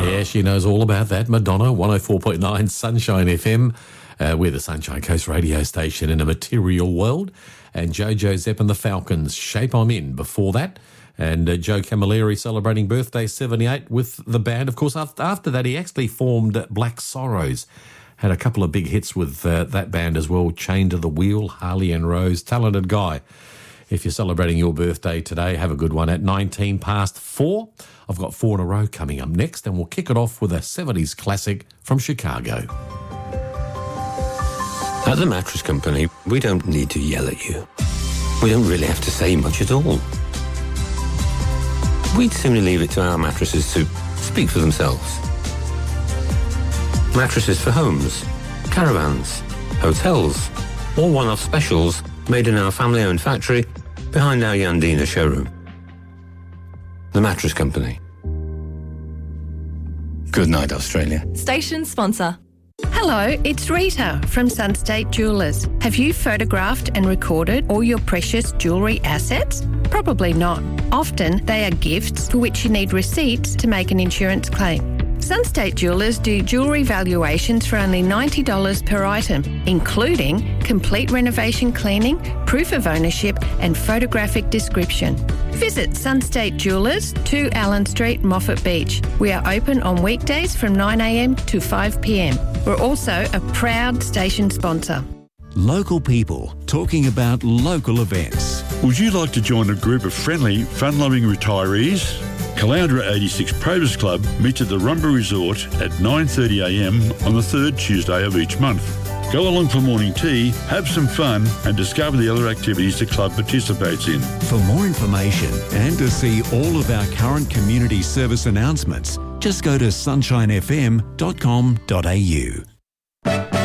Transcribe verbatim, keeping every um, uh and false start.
Yeah, she knows all about that. Madonna, one oh four point nine Sunshine F M. Uh, we're the Sunshine Coast radio station in a material world. And Jojo Zepp and the Falcons, Shape I'm In before that. And uh, Joe Camilleri celebrating birthday seventy-eight with the band. Of course, after, after that, he actually formed Black Sorrows. Had a couple of big hits with uh, that band as well. Chained to the Wheel, Harley and Rose. Talented guy. If you're celebrating your birthday today, have a good one at nineteen past four. I've got four in a row coming up next, and we'll kick it off with a seventies classic from Chicago. At the Mattress Company, we don't need to yell at you. We don't really have to say much at all. We'd sooner leave it to our mattresses to speak for themselves. Mattresses for homes, caravans, hotels, or one-off specials made in our family-owned factory behind our Yandina showroom. The Mattress Company. Good night, Australia. Station sponsor. Hello, it's Rita from Sunstate Jewellers. Have you photographed and recorded all your precious jewellery assets? Probably not. Often they are gifts for which you need receipts to make an insurance claim. Sunstate Jewellers do jewellery valuations for only ninety dollars per item, including complete renovation cleaning, proof of ownership and photographic description. Visit Sunstate Jewellers, two Allen Street, Moffat Beach. We are open on weekdays from nine a m to five p m. We're also a proud station sponsor. Local people talking about local events. Would you like to join a group of friendly, fun-loving retirees? Caloundra eighty-six Probus Club meets at the Rumba Resort at nine thirty a m on the third Tuesday of each month. Go along for morning tea, have some fun and discover the other activities the club participates in. For more information and to see all of our current community service announcements, just go to sunshine f m dot com dot a u.